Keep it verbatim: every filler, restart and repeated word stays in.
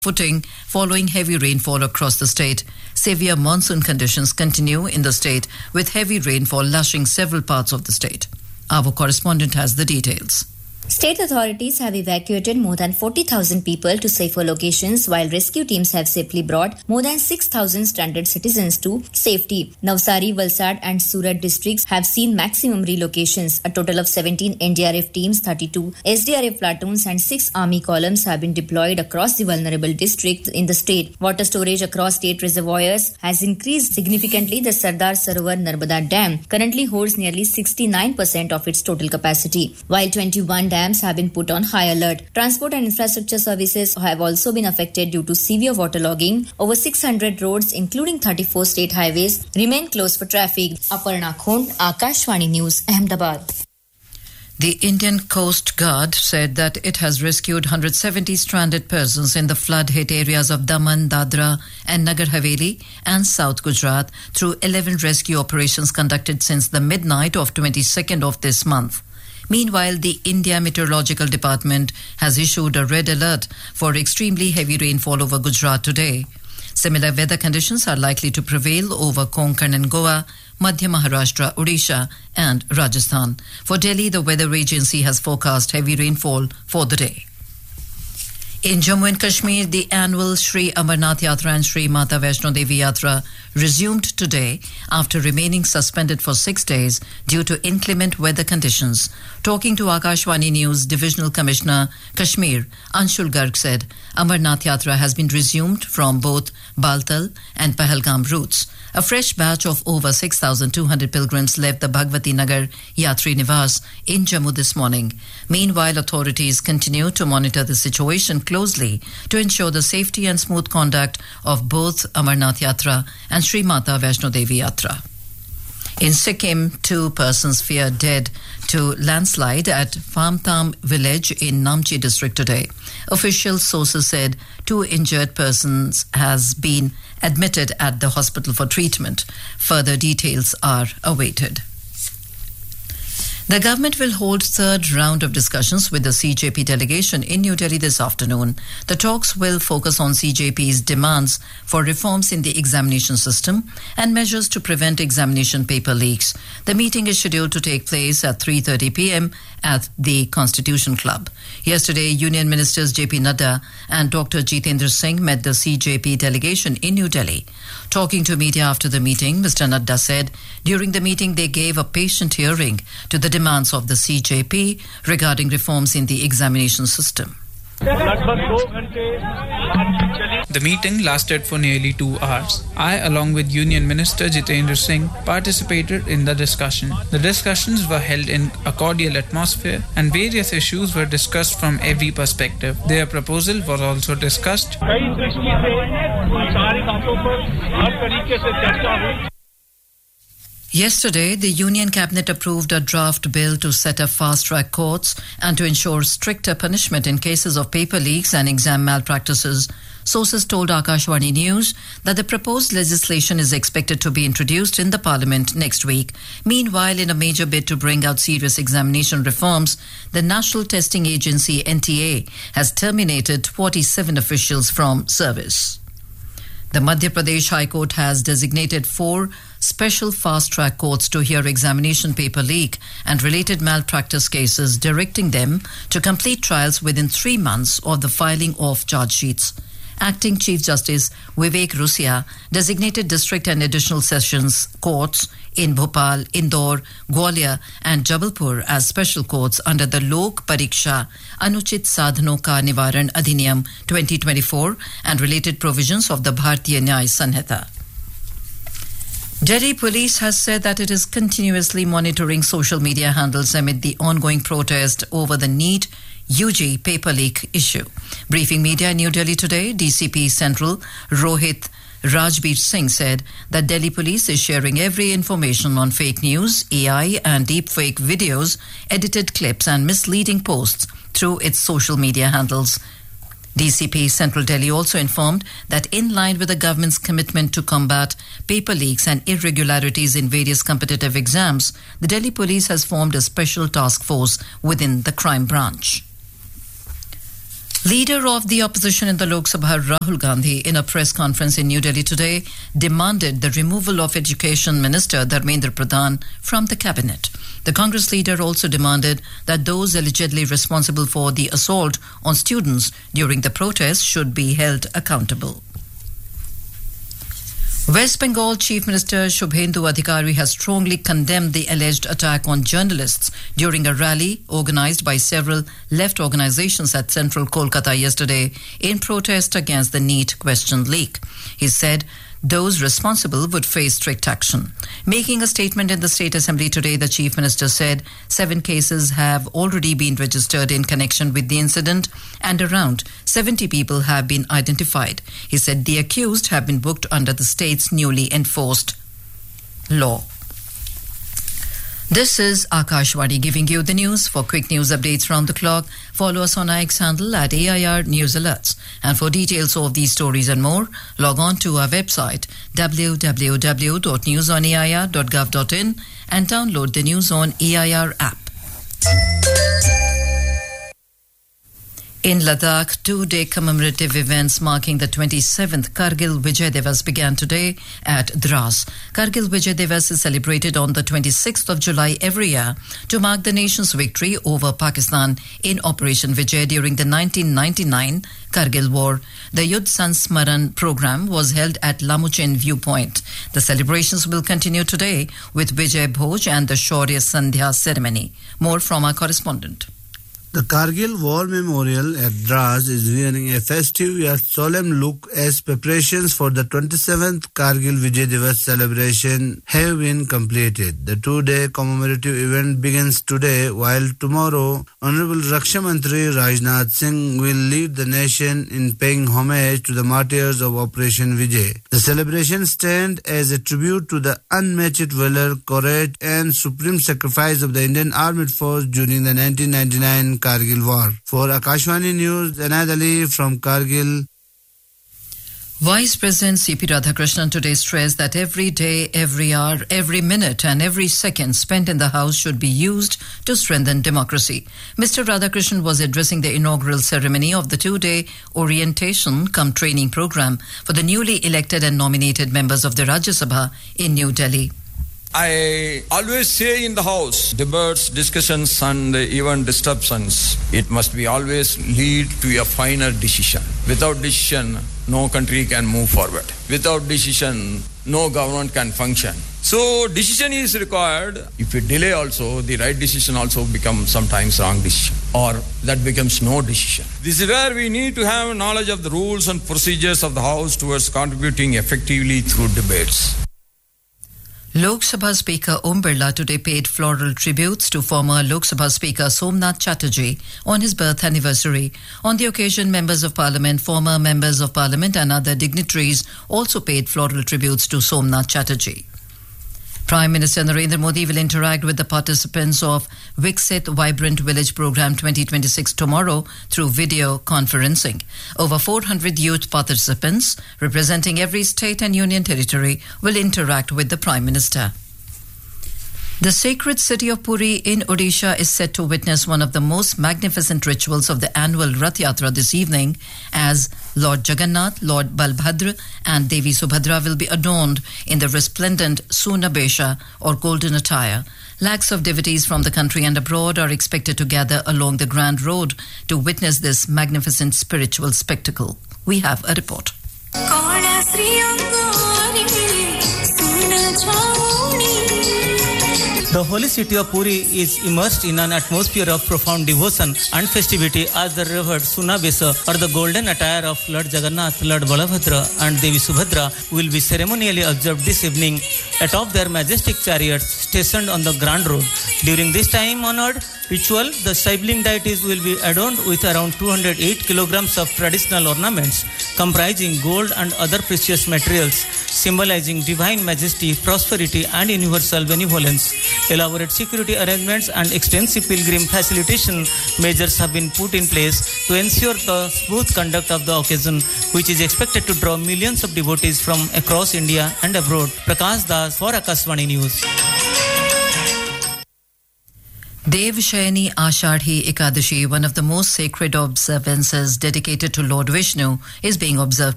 footing following heavy rainfall across the state. Severe monsoon conditions continue in the state with heavy rainfall lashing several parts of the state. Our correspondent has the details. State authorities have evacuated more than forty thousand people to safer locations, while rescue teams have safely brought more than six thousand stranded citizens to safety. Navsari, Valsad and Surat districts have seen maximum relocations. A total of seventeen N D R F teams, thirty-two S D R F platoons and six army columns have been deployed across the vulnerable districts in the state. Water storage across state reservoirs has increased significantly. The Sardar Sarovar Narmada Dam currently holds nearly sixty-nine percent of its total capacity, while twenty-one dams have been put on high alert. Transport and infrastructure services have also been affected due to severe waterlogging. Over six hundred roads, including thirty-four state highways, remain closed for traffic. Aparna Khond, Akashvani News, Ahmedabad. The Indian Coast Guard said that it has rescued one hundred seventy stranded persons in the flood-hit areas of Daman, Dadra and Nagar Haveli and South Gujarat through eleven rescue operations conducted since the midnight of twenty-second of this month. Meanwhile, the India Meteorological Department has issued a red alert for extremely heavy rainfall over Gujarat today. Similar weather conditions are likely to prevail over Konkan and Goa, Madhya Maharashtra, Odisha and Rajasthan. For Delhi, the weather agency has forecast heavy rainfall for the day. In Jammu and Kashmir, the annual Sri Amarnath Yatra and Sri Mata Vaishno Devi Yatra resumed today after remaining suspended for six days due to inclement weather conditions. Talking to Akashvani News, Divisional Commissioner Kashmir Anshul Garg said Amarnath Yatra has been resumed from both Baltal and Pahalgam routes. A fresh batch of over six thousand two hundred pilgrims left the Bhagwati Nagar Yatri Niwas in Jammu this morning. Meanwhile, authorities continue to monitor the situation closely to ensure the safety and smooth conduct of both Amarnath Yatra and Sri Mata Vaishno Devi Yatra. In Sikkim, two persons feared dead to landslide at Famtam village in Namchi district today. Official sources said two injured persons has been admitted at the hospital for treatment. Further details are awaited. The government will hold third round of discussions with the C J P delegation in New Delhi this afternoon. The talks will focus on C J P's demands for reforms in the examination system and measures to prevent examination paper leaks. The meeting is scheduled to take place at three thirty p.m. at the Constitution Club. Yesterday, Union Ministers J P Nadda and Doctor Jitendra Singh met the C J P delegation in New Delhi. Talking to media after the meeting, Mister Nadda said during the meeting they gave a patient hearing to the demands of the C J P regarding reforms in the examination system. The meeting lasted for nearly two hours. I, along with Union Minister Jitendra Singh, participated in the discussion. The discussions were held in a cordial atmosphere and various issues were discussed from every perspective. Their proposal was also discussed. Yesterday, the Union Cabinet approved a draft bill to set up fast-track courts and to ensure stricter punishment in cases of paper leaks and exam malpractices. Sources told Akashvani News that the proposed legislation is expected to be introduced in the Parliament next week. Meanwhile, in a major bid to bring out serious examination reforms, the National Testing Agency N T A has terminated forty-seven officials from service. The Madhya Pradesh High Court has designated four special fast-track courts to hear examination paper leak and related malpractice cases, directing them to complete trials within three months of the filing of charge sheets. Acting Chief Justice Vivek Rusia designated district and additional sessions courts in Bhopal, Indore, Gwalior and Jabalpur as special courts under the Lok Pariksha Anuchit Sadhano Ka Nivaran Adhiniyam twenty twenty-four and related provisions of the Bharatiya Nyay Sanhita. Delhi Police has said that it is continuously monitoring social media handles amid the ongoing protest over the NEET U G paper leak issue. Briefing media in New Delhi today, D C P Central Rohit Rajbir Singh said that Delhi Police is sharing every information on fake news, A I and deepfake videos, edited clips and misleading posts through its social media handles. D C P Central Delhi also informed that in line with the government's commitment to combat paper leaks and irregularities in various competitive exams, the Delhi Police has formed a special task force within the crime branch. Leader of the opposition in the Lok Sabha, Rahul Gandhi, in a press conference in New Delhi today, demanded the removal of Education Minister Dharmendra Pradhan from the cabinet. The Congress leader also demanded that those allegedly responsible for the assault on students during the protest should be held accountable. West Bengal Chief Minister Shubhendu Adhikari has strongly condemned the alleged attack on journalists during a rally organised by several left organisations at central Kolkata yesterday in protest against the NEET question leak. He said those responsible would face strict action. Making a statement in the State Assembly today, the Chief Minister said seven cases have already been registered in connection with the incident and around seventy people have been identified. He said the accused have been booked under the state's newly enforced law. This is Akashwani giving you the news. For quick news updates round the clock, follow us on our X handle at A I R News Alerts. And for details of these stories and more, log on to our website w w w dot news on a i r dot gov dot in and download the News on A I R app. In Ladakh, two-day commemorative events marking the twenty-seventh Kargil Vijay Diwas began today at Dras. Kargil Vijay Diwas is celebrated on the twenty-sixth of July every year to mark the nation's victory over Pakistan in Operation Vijay during the nineteen ninety-nine Kargil War. The Yudh Sansmaran program was held at Lamuchen Viewpoint. The celebrations will continue today with Vijay Bhoj and the Shaurya Sandhya ceremony. More from our correspondent. The Kargil War Memorial at Dras is wearing a festive yet solemn look as preparations for the twenty-seventh Kargil Vijay Diwas celebration have been completed. The two-day commemorative event begins today, while tomorrow Honorable Raksha Mantri Rajnath Singh will lead the nation in paying homage to the martyrs of Operation Vijay. The celebration stands as a tribute to the unmatched valor, courage and supreme sacrifice of the Indian Armed Force during the nineteen ninety-nine Kargil War. For Akashwani News, Anad Ali from Kargil. Vice President C P Radhakrishnan today stressed that every day, every hour, every minute and every second spent in the House should be used to strengthen democracy. Mister Radhakrishnan was addressing the inaugural ceremony of the two-day orientation cum training program for the newly elected and nominated members of the Rajya Sabha in New Delhi. I always say in the House, debates, discussions and even disruptions, it must be always lead to a final decision. Without decision, no country can move forward. Without decision, no government can function. So decision is required. If we delay also, the right decision also becomes sometimes wrong decision, or that becomes no decision. This is where we need to have knowledge of the rules and procedures of the House towards contributing effectively through debates. Lok Sabha Speaker Om Birla today paid floral tributes to former Lok Sabha Speaker Somnath Chatterjee on his birth anniversary. On the occasion, members of Parliament, former members of Parliament and other dignitaries also paid floral tributes to Somnath Chatterjee. Prime Minister Narendra Modi will interact with the participants of Viksit Vibrant Village Programme twenty twenty-six tomorrow through video conferencing. Over four hundred youth participants representing every state and union territory will interact with the Prime Minister. The sacred city of Puri in Odisha is set to witness one of the most magnificent rituals of the annual Rath Yatra this evening, as Lord Jagannath, Lord Balbhadra and Devi Subhadra will be adorned in the resplendent Sunabesha or golden attire. Lakhs of devotees from the country and abroad are expected to gather along the Grand Road to witness this magnificent spiritual spectacle. We have a report. The holy city of Puri is immersed in an atmosphere of profound devotion and festivity as the revered Sunabesa, or the golden attire of Lord Jagannath, Lord Balabhadra and Devi Subhadra, will be ceremonially observed this evening atop their majestic chariots stationed on the Grand Road. During this time-honored ritual, the sibling deities will be adorned with around two hundred eight kilograms of traditional ornaments comprising gold and other precious materials, symbolizing divine majesty, prosperity and universal benevolence. Elaborate security arrangements and extensive pilgrim facilitation measures have been put in place to ensure the smooth conduct of the occasion, which is expected to draw millions of devotees from across India and abroad. Prakash Das for Akashvani News. Devshayani Ashadhi Ekadashi, one of the most sacred observances dedicated to Lord Vishnu, is being observed